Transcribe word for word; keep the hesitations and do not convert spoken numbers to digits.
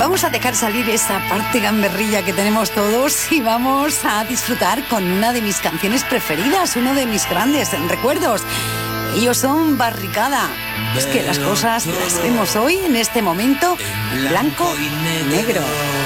Vamos a dejar salir esa parte gamberrilla que tenemos todos y vamos a disfrutar con una de mis canciones preferidas, uno de mis grandes recuerdos. Ellos son Barricada. Es que las cosas las vemos hoy, en este momento, blanco y negro.